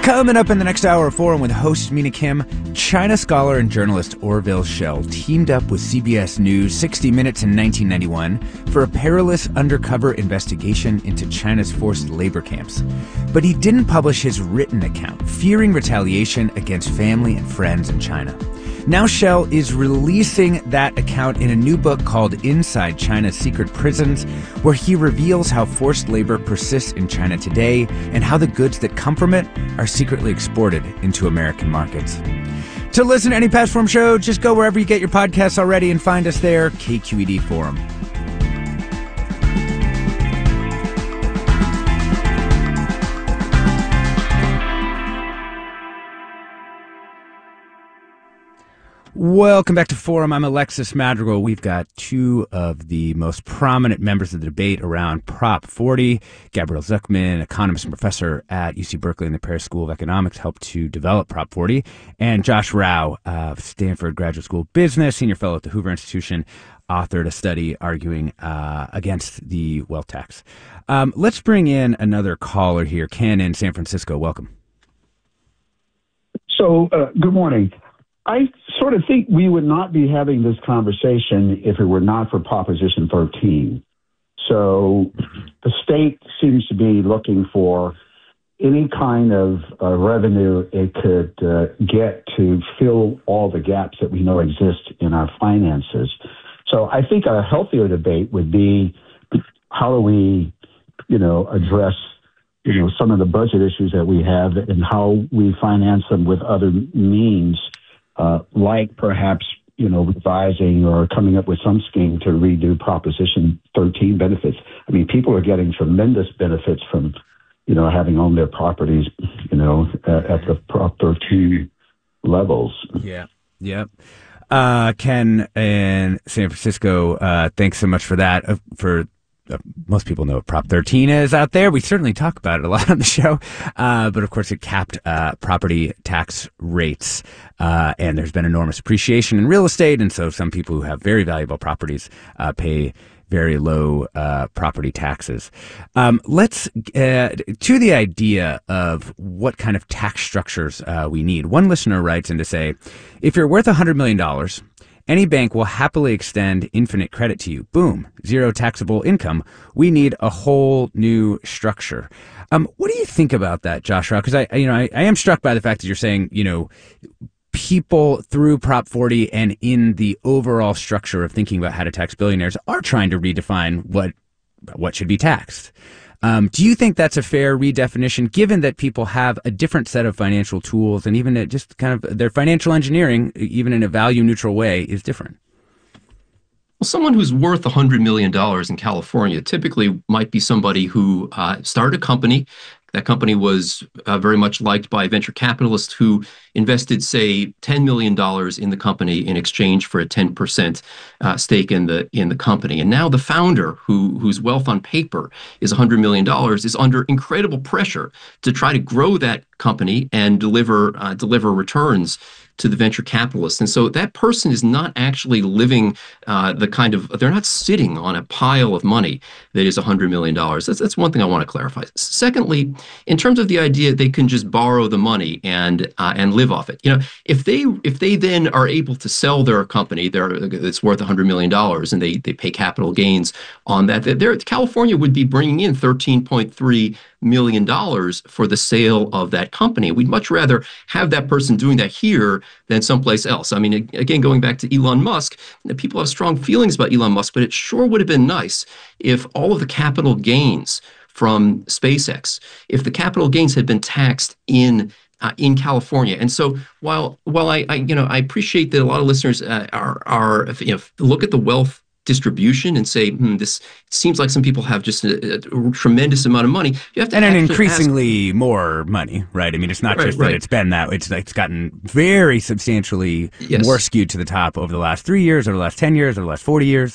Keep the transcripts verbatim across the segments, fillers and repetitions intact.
Coming up in the next hour of Forum with host Mina Kim, China scholar and journalist Orville Schell teamed up with C B S News sixty minutes in nineteen ninety-one for a perilous undercover investigation into China's forced labor camps. But he didn't publish his written account, fearing retaliation against family and friends in China. Now Schell is releasing that account in a new book called Inside China's Secret Prisons, where he reveals how forced labor persists in China today and how the goods that come from it are secretly exported into American markets. To listen to any past Forum show, just go wherever you get your podcasts already and find us there, K Q E D Forum. Welcome back to Forum. I'm Alexis Madrigal. We've got two of the most prominent members of the debate around Prop forty. Gabriel Zucman, economist and professor at U C Berkeley and the Paris School of Economics, helped to develop Prop forty. And Josh Rao of Stanford Graduate School of Business, senior fellow at the Hoover Institution, authored a study arguing uh, against the wealth tax. Um, let's bring in another caller here. Ken in San Francisco. Welcome. So, uh, good morning. I sort of think we would not be having this conversation if it were not for Proposition thirteen. So the state seems to be looking for any kind of uh, revenue it could uh, get to fill all the gaps that we know exist in our finances. So I think a healthier debate would be, how do we, you know, address, you know, some of the budget issues that we have and how we finance them with other means. Uh, like perhaps, you know, revising or coming up with some scheme to redo Proposition thirteen benefits. I mean, people are getting tremendous benefits from, you know, having owned their properties, you know, at, at the Prop thirteen levels. Yeah, yeah. Uh, Ken in San Francisco, uh, thanks so much for that. Uh, for Uh, most people know what Prop thirteen is out there. We certainly talk about it a lot on the show. Uh, but of course, it capped uh, property tax rates. Uh, and there's been enormous appreciation in real estate. And so some people who have very valuable properties uh, pay very low uh, property taxes. Um, let's uh, to the idea of what kind of tax structures uh, we need. One listener writes in to say, if you're worth one hundred million dollars, any bank will happily extend infinite credit to you. Boom, zero taxable income. We need a whole new structure. Um, what do you think about that, Joshua? Because I, you know, I, I am struck by the fact that you're saying, you know, people through Prop forty and in the overall structure of thinking about how to tax billionaires are trying to redefine what what should be taxed. Um, do you think that's a fair redefinition, given that people have a different set of financial tools and even just kind of their financial engineering, even in a value-neutral way, is different? Well, someone who's worth one hundred million dollars in California typically might be somebody who uh, started a company. That company was uh, very much liked by venture capitalists who invested, say, ten million dollars in the company in exchange for a ten percent uh, stake in the in the company. And now the founder, who whose wealth on paper is one hundred million dollars, is under incredible pressure to try to grow that company and deliver uh, deliver returns to the venture capitalists. And so that person is not actually living uh, the kind of, they're not sitting on a pile of money that is one hundred million dollars. That's, that's one thing I want to clarify. Secondly, in terms of the idea they can just borrow the money and uh, and live off it. You know, if they if they then are able to sell their company, it's worth one hundred million dollars, and they, they pay capital gains on that, they're, California would be bringing in thirteen point three million dollars for the sale of that company. We'd much rather have that person doing that here than someplace else. I mean, again, going back to Elon Musk, people have strong feelings about Elon Musk, but it sure would have been nice if all of the capital gains from SpaceX, if the capital gains had been taxed in uh, in California. And so while while I, I you know I appreciate that a lot of listeners uh, are are you know look at the wealth distribution and say, hmm, this seems like some people have just a, a tremendous amount of money. You have to and an increasingly ask, more money, right? I mean, it's not right, just right. that it's been that, it's it's gotten very substantially yes. more skewed to the top over the last three years, over the last ten years, over the last forty years.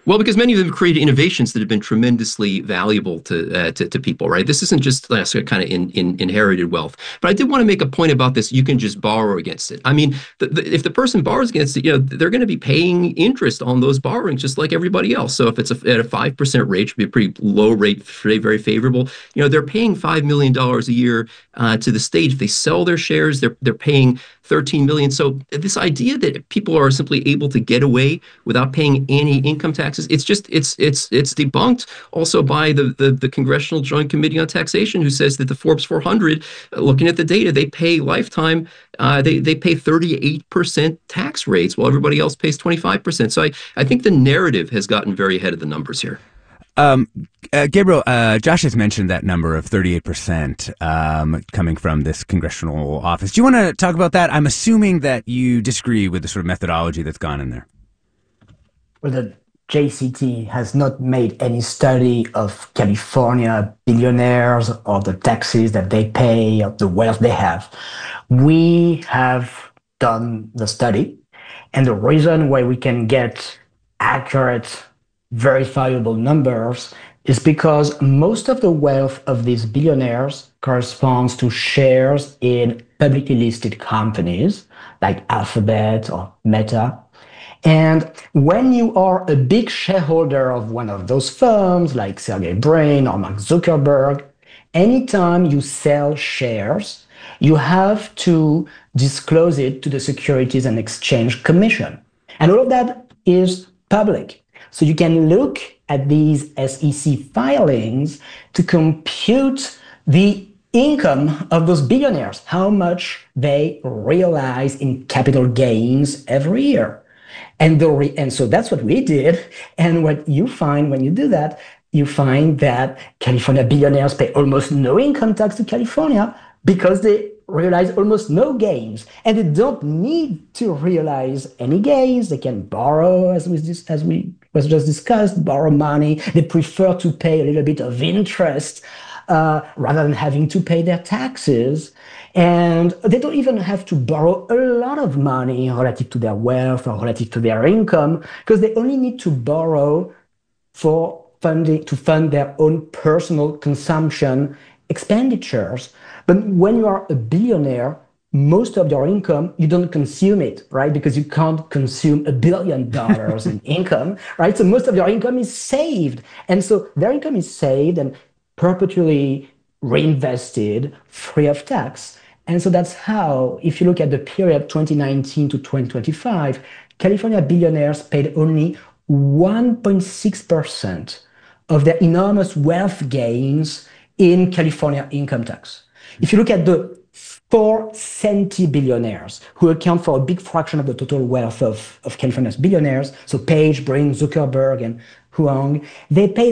Well, because many of them created innovations that have been tremendously valuable to uh, to, to people, right? This isn't just uh, kind of in, in inherited wealth. But I did want to make a point about this. You can just borrow against it. I mean, the, the, if the person borrows against it, you know, they're going to be paying interest on those borrowings just like everybody else. So if it's a, at a five percent rate, should be a pretty low rate, very, very favorable. You know, they're paying five million dollars a year uh, to the state. If they sell their shares, they're they're paying thirteen million dollars. So this idea that people are simply able to get away without paying any income taxes, it's just it's it's it's debunked also by the, the the Congressional Joint Committee on Taxation, who says that the Forbes four hundred, uh, looking at the data, they pay lifetime, uh, they they pay thirty-eight percent tax rates while everybody else pays twenty-five percent. So I I think the narrative has gotten very ahead of the numbers here. Um, uh, Gabriel, uh, Josh has mentioned that number of thirty-eight percent um, coming from this congressional office. Do you want to talk about that? I'm assuming that you disagree with the sort of methodology that's gone in there. Well, the J C T has not made any study of California billionaires or the taxes that they pay or the wealth they have. We have done the study, and the reason why we can get accurate, verifiable numbers is because most of the wealth of these billionaires corresponds to shares in publicly listed companies like Alphabet or Meta. And when you are a big shareholder of one of those firms like Sergey Brin or Mark Zuckerberg, anytime you sell shares, you have to disclose it to the Securities and Exchange Commission. And all of that is public. So you can look at these S E C filings to compute the income of those billionaires, how much they realize in capital gains every year. And, the re- and so that's what we did. And what you find when you do that, you find that California billionaires pay almost no income tax to California because they realize almost no gains. And they don't need to realize any gains. They can borrow, as we, as we was just discussed, borrow money. They prefer to pay a little bit of interest uh, rather than having to pay their taxes. And they don't even have to borrow a lot of money relative to their wealth or relative to their income, because they only need to borrow for funding to fund their own personal consumption expenditures. But when you are a billionaire, most of your income, you don't consume it, right? Because you can't consume a billion dollars in income, right? So most of your income is saved. And so their income is saved and perpetually reinvested free of tax. And so that's how, if you look at the period twenty nineteen to twenty twenty-five, California billionaires paid only one point six percent of their enormous wealth gains in California income tax. If you look at the four centibillionaires who account for a big fraction of the total wealth of, of California's billionaires, so Page, Brin, Zuckerberg, and Huang, they pay